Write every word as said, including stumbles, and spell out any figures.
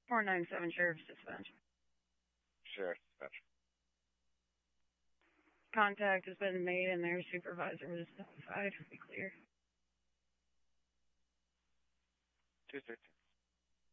four nine seven Sheriff's Dispatch. Sheriff's Dispatch. Contact has been made and their supervisor was notified. Be clear. two sixteen.